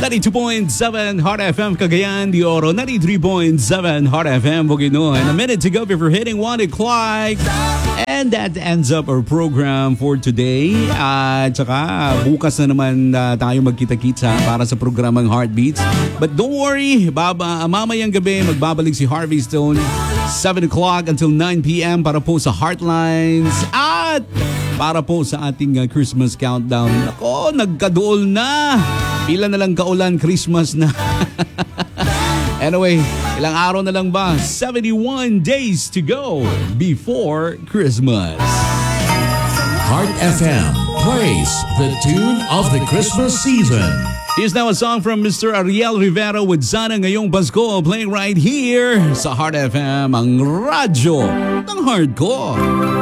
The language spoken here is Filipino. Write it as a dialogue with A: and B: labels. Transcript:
A: 92.7 Heart FM Cagayan de Oro, 93.7 Heart FM Bukidnon. A minute to go before hitting 1 o'clock. And that ends up our program for today. At saka bukas na naman tayo magkita-kita para sa programang Heartbeats. But don't worry, mamayang gabi magbabalik si Harvey Stone 7 o'clock until 9 p.m. para po sa Heartlines at para po sa ating Christmas countdown. Ako, nagkaduol na. Pila na lang kaulan, Christmas na. Anyway, ilang araw na lang ba? 71 days to go before Christmas.
B: Heart FM plays the tune of the Christmas season.
A: Here's now a song from Mr. Ariel Rivera with Sana Ngayong Pasko, playing right here sa Heart FM, ang radyo ng heart ko.